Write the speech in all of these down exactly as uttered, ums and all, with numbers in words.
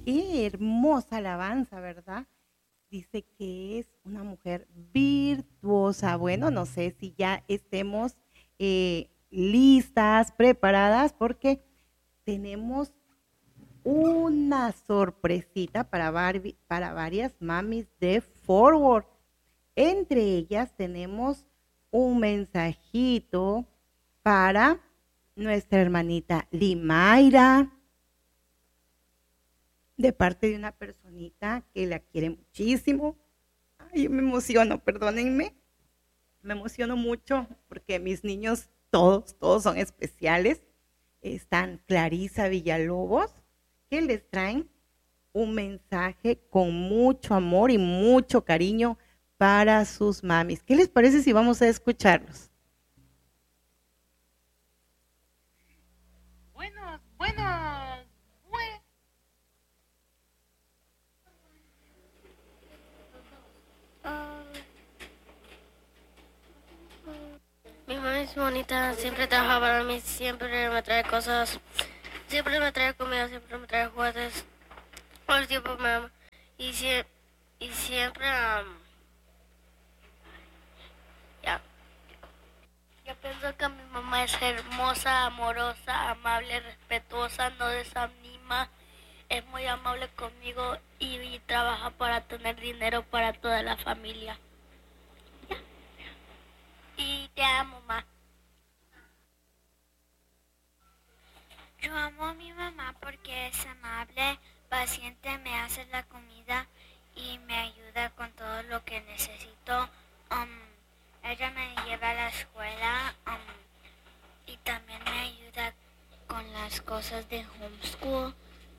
qué hermosa alabanza, ¿verdad? Dice que es una mujer virtuosa. Bueno, no sé si ya estemos eh, listas, preparadas, porque tenemos una sorpresita para, Barbie, para varias mamis de Forward. Entre ellas tenemos un mensajito para nuestra hermanita Limaira, de parte de una personita que la quiere muchísimo. Ay, me emociono, perdónenme. Me emociono mucho porque mis niños, todos, todos son especiales. Están Clarisa Villalobos, que les traen un mensaje con mucho amor y mucho cariño para sus mamis. ¿Qué les parece si vamos a escucharlos? Buenos, buenos, bue- Mi mamá es bonita, siempre trabaja para mí, siempre me trae cosas, siempre me trae comida, siempre me trae juguetes, todo el tiempo me ama. Y, sie- y siempre, um, ya. Yo pienso que mi mamá es hermosa, amorosa, amable, respetuosa, no desanima, es muy amable conmigo y, y trabaja para tener dinero para toda la familia. Y te amo, mamá. Yo amo a mi mamá porque es amable, paciente, me hace la comida y me ayuda con todo lo que necesito. Um, ella me lleva a la escuela um, y también me ayuda con las cosas de homeschool.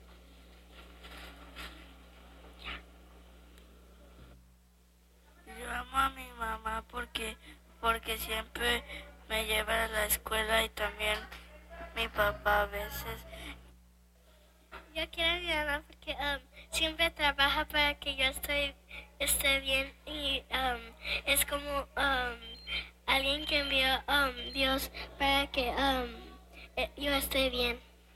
Yo amo a mi mamá porque, porque siempre me lleva a la escuela y también mi papá a veces. Yo quiero a mi mamá porque um, siempre trabaja para que yo estoy, esté bien y um, es como um, alguien que envió um, Dios para que um, eh, yo esté bien.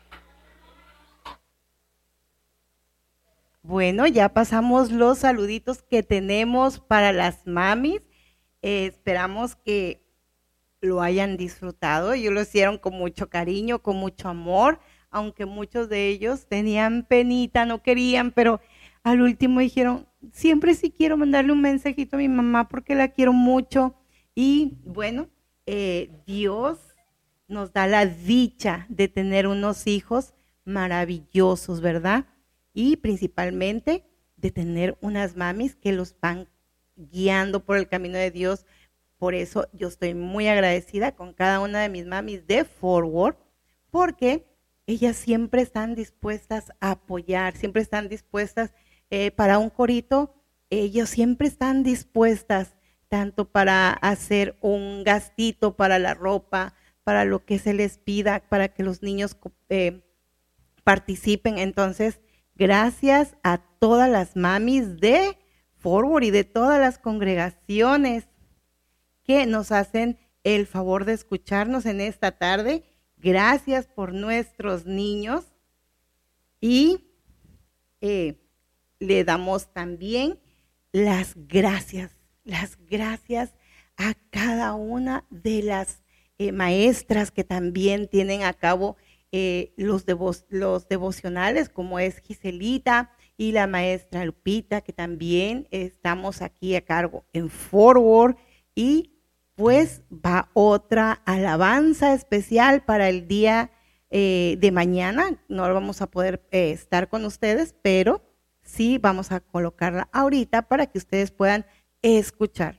Bueno, ya pasamos los saluditos que tenemos para las mamis. Eh, esperamos que lo hayan disfrutado. Ellos lo hicieron con mucho cariño, con mucho amor, aunque muchos de ellos tenían penita, no querían, pero al último dijeron, siempre sí quiero mandarle un mensajito a mi mamá porque la quiero mucho. Y bueno, eh, Dios nos da la dicha de tener unos hijos maravillosos, ¿verdad? Y principalmente de tener unas mamis que los van guiando por el camino de Dios. Por eso yo estoy muy agradecida con cada una de mis mamis de Forward, porque ellas siempre están dispuestas a apoyar, siempre están dispuestas eh, para un corito, ellos siempre están dispuestas tanto para hacer un gastito para la ropa, para lo que se les pida, para que los niños eh, participen. Entonces, gracias a todas las mamis de Forward y de todas las congregaciones que nos hacen el favor de escucharnos en esta tarde. Gracias por nuestros niños y eh, le damos también las gracias, las gracias a cada una de las eh, maestras que también tienen a cabo eh, los, devo los devocionales, como es Giselita y la maestra Lupita, que también estamos aquí a cargo en Forward. Y pues va otra alabanza especial para el día eh, de mañana. No vamos a poder eh, estar con ustedes, pero sí vamos a colocarla ahorita para que ustedes puedan escuchar.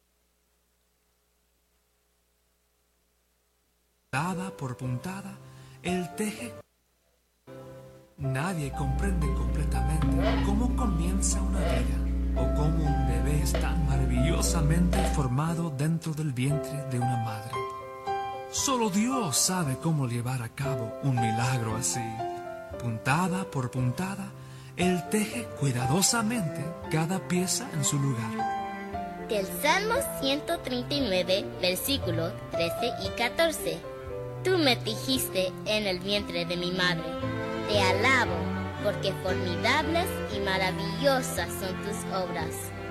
Puntada por puntada, el teje. Nadie comprende completamente cómo comienza una vida o cómo un bebé es tan maravillosamente formado dentro del vientre de una madre. Solo Dios sabe cómo llevar a cabo un milagro así. Puntada por puntada, Él teje cuidadosamente cada pieza en su lugar. Del Salmo ciento treinta y nueve, versículos trece y catorce. Tú me tejiste en el vientre de mi madre. Te alabo, porque formidables y maravillosas son tus obras.